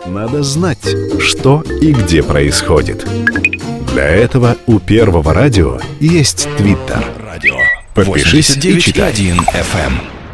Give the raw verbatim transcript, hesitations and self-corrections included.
надо знать, что и где происходит. Для этого у Первого радио есть Твиттер. Подпишись и читай. один эф эм.